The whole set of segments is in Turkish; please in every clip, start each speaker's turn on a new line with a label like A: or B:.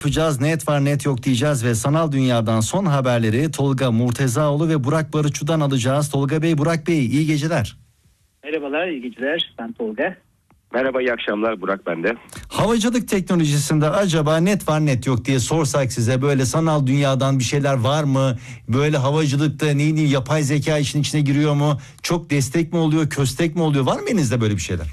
A: Yapacağız, net var net yok diyeceğiz ve sanal dünyadan son haberleri Tolga Murtezaoğlu ve Burak Barıçu'dan alacağız. Tolga Bey, Burak Bey, iyi geceler.
B: Merhabalar, iyi geceler. Ben Tolga.
C: Merhaba, iyi akşamlar. Burak ben de.
A: Havacılık teknolojisinde acaba net var net yok diye sorsak size, böyle sanal dünyadan bir şeyler var mı? Böyle havacılıkta yapay zeka işin içine giriyor mu? Çok destek mi oluyor, köstek mi oluyor? Var mı elinizde böyle bir şeyler?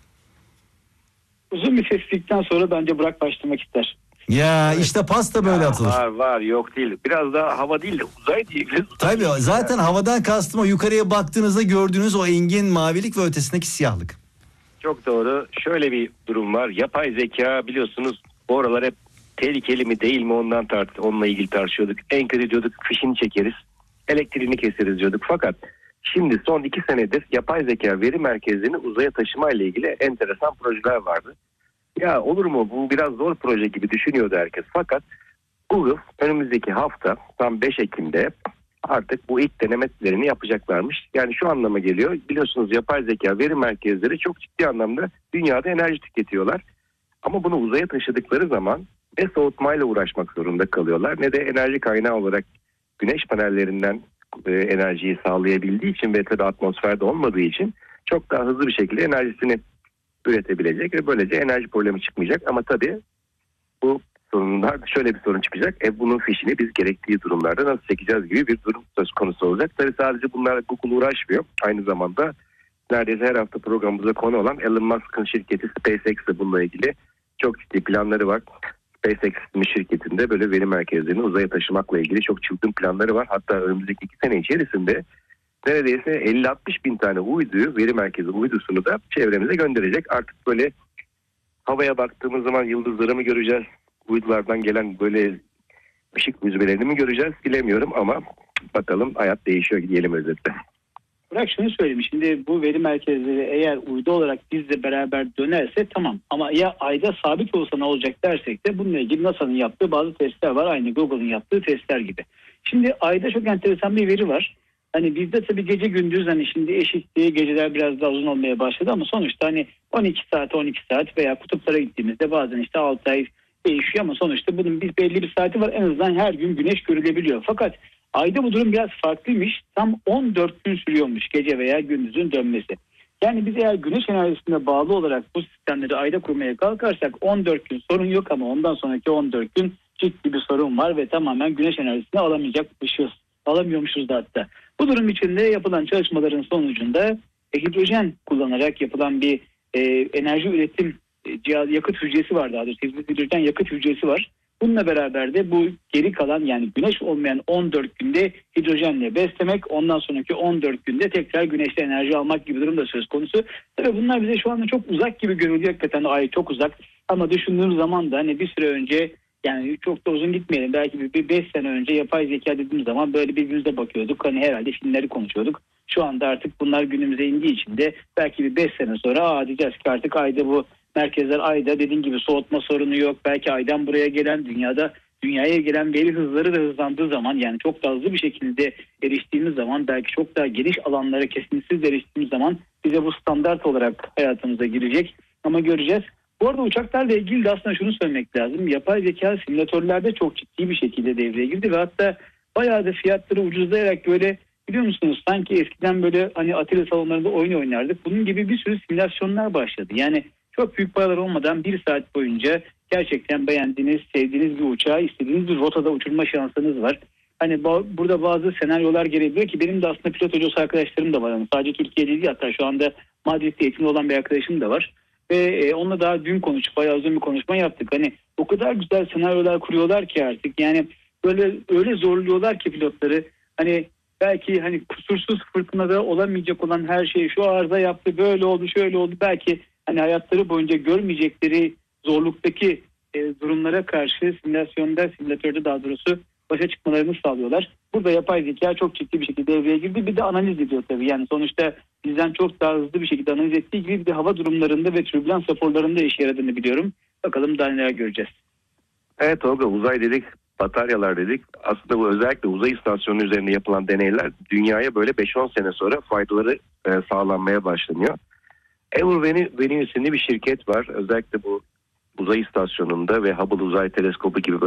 B: Uzun bir sessizlikten sonra bence Burak başlamak ister.
A: Ya evet. İşte pasta böyle atılır.
C: Var yok değil. Biraz daha hava değil de uzay diyebiliriz.
A: Tabii zaten havadan kastım o yukarıya baktığınızda gördüğünüz o engin mavilik ve ötesindeki siyahlık.
C: Çok doğru. Şöyle bir durum var. Yapay zeka biliyorsunuz bu aralar hep tehlikeli mi değil mi onunla ilgili tartışıyorduk. En kötü diyorduk fişini çekeriz, elektriğini keseriz diyorduk. Fakat şimdi son 2 senedir yapay zeka veri merkezlerini uzaya taşıma ile ilgili enteresan projeler vardı. Ya olur mu, bu biraz zor proje gibi düşünüyordu herkes. Fakat Google önümüzdeki hafta tam 5 Ekim'de artık bu ilk denemelerini yapacaklarmış. Yani şu anlama geliyor. Biliyorsunuz yapay zeka veri merkezleri çok ciddi anlamda dünyada enerji tüketiyorlar. Ama bunu uzaya taşıdıkları zaman ne soğutmayla uğraşmak zorunda kalıyorlar ne de enerji kaynağı olarak güneş panellerinden enerjiyi sağlayabildiği için ve tabii atmosferde olmadığı için çok daha hızlı bir şekilde enerjisini üretebilecek ve böylece enerji problemi çıkmayacak. Ama tabii bu sorunlar şöyle bir sorun çıkacak. Bunun fişini biz gerektiği durumlarda nasıl çekeceğiz gibi bir durum söz konusu olacak. Tabii sadece bunlarla Google uğraşmıyor. Aynı zamanda neredeyse her hafta programımıza konu olan Elon Musk'ın şirketi SpaceX de bununla ilgili çok ciddi planları var. SpaceX şirketinde böyle veri merkezlerini uzaya taşımakla ilgili çok çılgın planları var. Hatta önümüzdeki 2 sene içerisinde neredeyse 50-60 bin tane veri merkezi uydusunu da çevremize gönderecek. Artık böyle havaya baktığımız zaman yıldızları mı göreceğiz? Uydulardan gelen böyle ışık müzmelerini mi göreceğiz bilemiyorum ama bakalım, hayat değişiyor diyelim özetle.
B: Burak şunu söyleyeyim. Şimdi bu veri merkezleri eğer uydu olarak bizle beraber dönerse tamam. Ama ya ayda sabit olsa ne olacak dersek de bununla ilgili NASA'nın yaptığı bazı testler var. Aynı Google'ın yaptığı testler gibi. Şimdi ayda çok enteresan bir veri var. Hani bizde tabii gece gündüz şimdi eşitliği, geceler biraz daha uzun olmaya başladı ama sonuçta 12 saat veya kutuplara gittiğimizde bazen 6 ay değişiyor ama sonuçta bunun belli bir saati var. En azından her gün güneş görülebiliyor. Fakat ayda bu durum biraz farklıymış. Tam 14 gün sürüyormuş gece veya gündüzün dönmesi. Yani biz eğer güneş enerjisine bağlı olarak bu sistemleri ayda kurmaya kalkarsak 14 gün sorun yok ama ondan sonraki 14 gün ciddi bir sorun var ve tamamen güneş enerjisini alamıyormuşuz da hatta. Bu durum içinde yapılan çalışmaların sonucunda hidrojen kullanarak yapılan bir enerji üretim yakıt hücresi var, daha doğrusu hidrojen yakıt hücresi var. Bununla beraber de bu geri kalan yani güneş olmayan 14 günde hidrojenle beslemek, ondan sonraki 14 günde tekrar güneşte enerji almak gibi durum da söz konusu. Tabii bunlar bize şu anda çok uzak gibi görünüyor. Hakikaten ay çok uzak ama düşündüğüm zaman da bir süre önce, yani çok da uzun gitmeyelim, belki bir 5 sene önce yapay zeka dediğimiz zaman böyle birbirimize bakıyorduk. Herhalde filmleri konuşuyorduk. Şu anda artık bunlar günümüze indiği için de belki bir 5 sene sonra diyeceğiz ki artık ayda bu merkezler, ayda dediğin gibi soğutma sorunu yok. Belki aydan buraya gelen dünyaya gelen veri hızları da hızlandığı zaman, yani çok daha hızlı bir şekilde eriştiğimiz zaman, belki çok daha geniş alanlara kesintisiz eriştiğimiz zaman bize bu standart olarak hayatımıza girecek. Ama göreceğiz. Bu arada uçaklarla ilgili de aslında şunu söylemek lazım. Yapay zeka simülatörlerde çok ciddi bir şekilde devreye girdi ve hatta bayağı da fiyatları ucuzlayarak, böyle biliyor musunuz, sanki eskiden böyle atölye salonlarında oyun oynardık. Bunun gibi bir sürü simülasyonlar başladı. Yani çok büyük paralar olmadan 1 saat boyunca gerçekten beğendiğiniz, sevdiğiniz bir uçağı istediğiniz bir rotada uçurma şansınız var. Burada bazı senaryolar gelebiliyor ki benim de aslında pilot hocası arkadaşlarım da var. Sadece Türkiye'de değil, hatta şu anda Madrid'de eğitimli olan bir arkadaşım da var. Ve onunla daha dün konuşup bayağı uzun bir konuşma yaptık. O kadar güzel senaryolar kuruyorlar ki artık, yani böyle öyle zorluyorlar ki pilotları. Belki kusursuz fırtınada olamayacak olan her şey, şu arıza yaptı, böyle oldu, şöyle oldu. Belki hayatları boyunca görmeyecekleri zorluktaki durumlara karşı simülatörde daha doğrusu başa çıkmalarını sağlıyorlar. Burada yapay zeka çok ciddi bir şekilde devreye girdi. Bir de analiz ediyor tabii. Yani sonuçta bizden çok daha hızlı bir şekilde analiz ettiği gibi bir de hava durumlarında ve türbülans raporlarında işe yaradığını biliyorum. Bakalım daha neler göreceğiz.
C: Evet Tolga, uzay dedik, bataryalar dedik. Aslında bu özellikle uzay istasyonu üzerinde yapılan deneyler dünyaya böyle 5-10 sene sonra faydaları sağlanmaya başlanıyor. Venue isimli bir şirket var. Özellikle bu uzay istasyonunda ve Hubble Uzay Teleskobu gibi